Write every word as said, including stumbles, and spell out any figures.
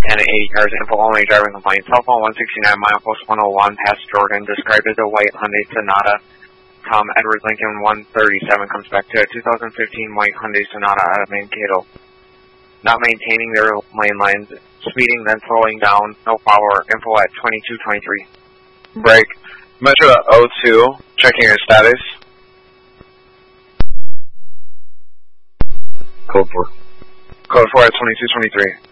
ten at eighty cars, info only, driving complaint. Cell phone one sixty-nine, milepost one oh one, past Jordan, described as a white Hyundai Sonata. Tom Edward Lincoln one thirty-seven comes back to a two thousand fifteen white Hyundai Sonata out of Mankato. Not maintaining their lane lines, speeding then slowing down, no power, info at twenty-two twenty-three. Break. Metro O two, checking your status. Code four. Code four at twenty-two twenty-three.